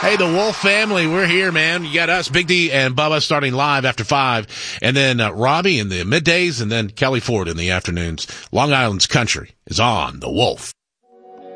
Hey, the Wolf family, we're here, man. You got us, Big D and Bubba, starting live after 5, and then Robbie in the middays, and then Kelly Ford in the afternoons. Long Island's Country is on the Wolf.